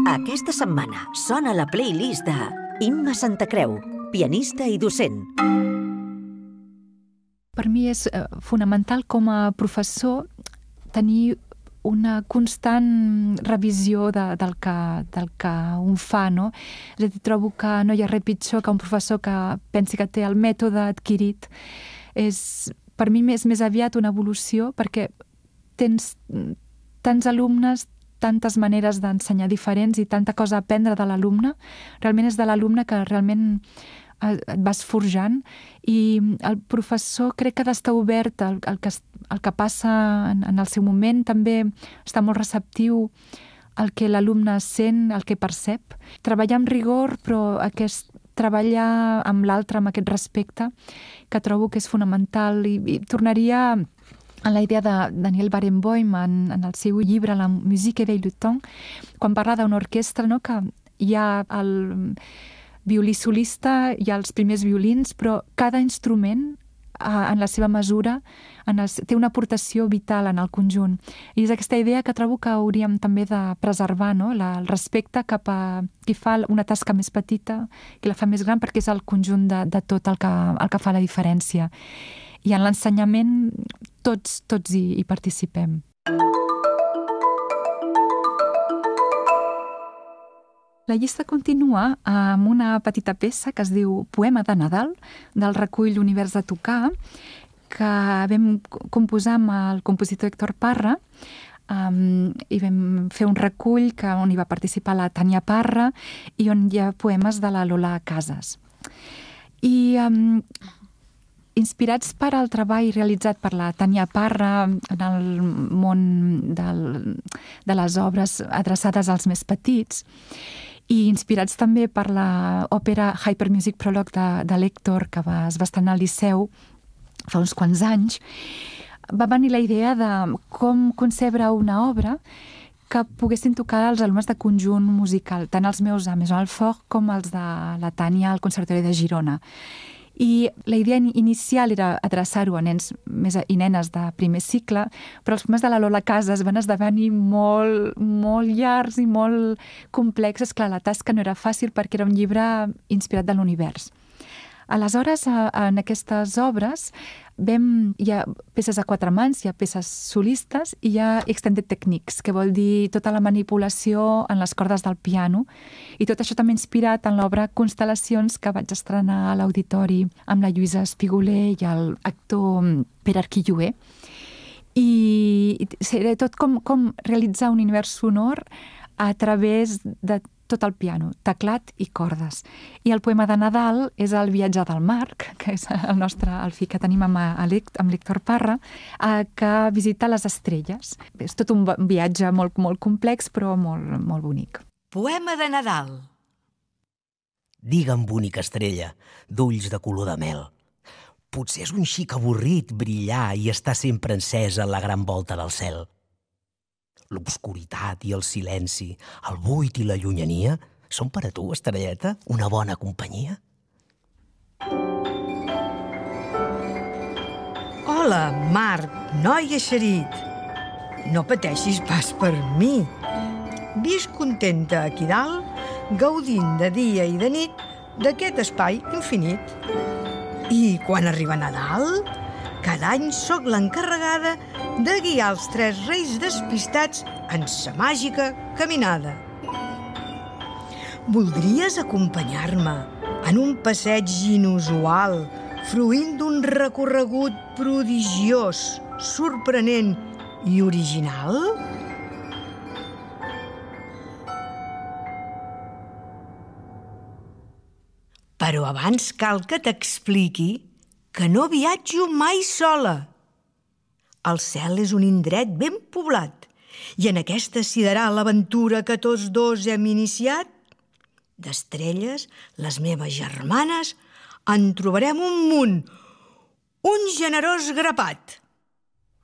Aquesta setmana sona la playlist de Imma Santacreu, pianista i docent. Per mi és fonamental com a professor tenir una constant revisió del que un fa, no? És a dir, trobo que no hi ha res pitjor que un professor que pensi que té el mètode adquirit. Per mi és més aviat una evolució, perquè tens tants alumnes, tantes maneres d'ensenyar diferents i tanta cosa a aprendre de l'alumne. Realment és de l'alumne que realment et vas forjant, i el professor crec que ha d'estar obert al que passa en el seu moment, també està molt receptiu al que l'alumne sent, al que percep. Treballar amb rigor, però treballar amb l'altre, amb aquest respecte, que trobo que és fonamental. I tornaria a la idea de Daniel Barenboim en el seu llibre La musique éveille le temps, quan parla d'una orquestra, no? Que hi ha el violí solista, hi ha els primers violins, però cada instrument, en la seva mesura, té una aportació vital en el conjunt. I és aquesta idea que trobo que hauríem també de preservar, no? El respecte cap a qui fa una tasca més petita, qui la fa més gran, perquè és el conjunt de tot el que fa la diferència. I en l'ensenyament tots hi participem. La llista continua amb una petita peça que es diu Poema de Nadal, del recull Univers de tocar, que vam composar amb el compositor Héctor Parra, i vam fer un recull on hi va participar la Tània Parra i on hi ha poemes de la Lola Casas. I inspirats per al treball realitzat per la Tània Parra en el món de les obres adreçades als més petits, i inspirats també per l'òpera Hypermusic Prologue de l'Héctor, que es va estrenar al Liceu fa uns quants anys, va venir la idea de com concebre una obra que poguessin tocar els alumnes de conjunt musical, tant els meus a Maison Alfort com els de la Tània al Conservatori de Girona. I la idea inicial era adreçar-ho a nens i nenes de primer cicle, però els poemes de la Lola Casas van esdevenir molt, molt llargs i molt complexes. Clar, la tasca no era fàcil perquè era un llibre inspirat de l'univers. Aleshores, en aquestes obres hi ha peces a quatre mans, hi ha peces solistes i hi ha extended techniques, que vol dir tota la manipulació en les cordes del piano. I tot això també inspirat en l'obra Constel·lacions, que vaig estrenar a l'Auditori amb la Lluïsa Espigoler i l'actor Pere Arquilloé. I serà tot com realitzar un univers sonor a través de tot el piano, teclat i cordes. I el poema de Nadal és el viatge del Marc, que és el fill que tenim amb l'Héctor Parra, que visita les estrelles. És tot un viatge molt, molt complex, però molt, molt bonic. Poema de Nadal. Digue'm, bonica estrella, d'ulls de color de mel. Potser és un xic avorrit brillar i estar sempre encesa en la gran volta del cel. L'obscuritat i el silenci, el buit i la llunyania, són per a tu, estrelleta, una bona companyia? Hola, Marc, noi eixerit. No pateixis pas per mi. Vis contenta aquí dalt, gaudint de dia i de nit d'aquest espai infinit. I quan arriba Nadal, cada any sóc l'encarregada de guiar els tres reis despistats en sa màgica caminada. Voldries acompanyar-me en un passeig inusual, fruint d'un recorregut prodigiós, sorprenent i original? Però abans cal que t'expliqui que no viatjo mai sola. El cel és un indret ben poblat i en aquesta sideral aventura que tots dos hem iniciat, d'estrelles, les meves germanes, en trobarem un munt, un generós grapat.